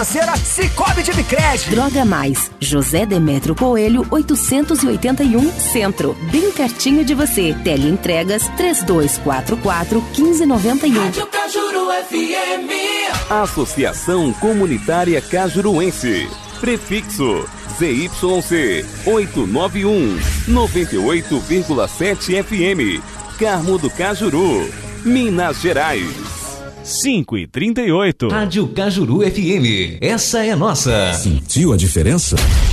Cicobi de Micred. Droga Mais, José Demétrio Coelho, 881 Centro. Bem pertinho de você. Teleentregas 3244-1591. Rádio Cajuru FM. Associação Comunitária Cajuruense. Prefixo ZYC 891 98,7 FM. Carmo do Cajuru, Minas Gerais. 5h38. Rádio Cajuru FM. Essa é nossa. Sentiu a diferença?